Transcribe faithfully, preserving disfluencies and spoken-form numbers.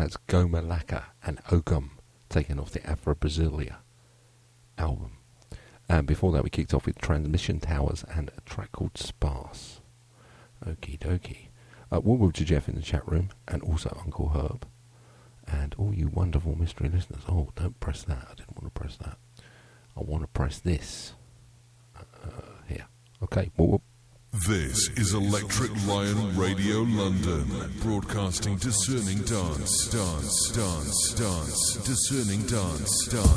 That's Goma Laka and Okum, taken off the Afro Brasilia album. And before that, we kicked off with Transmission Towers and a track called Sparse. Okie dokie. Uh, welcome to Jeff in the chat room, and also Uncle Herb, and all you wonderful mystery listeners. Oh, don't press that. I didn't want to press that. I want to press this. Uh, here. Okay. Well, this is Electric Lion Radio London, broadcasting discerning dance, dance, dance, dance, discerning dance, dance.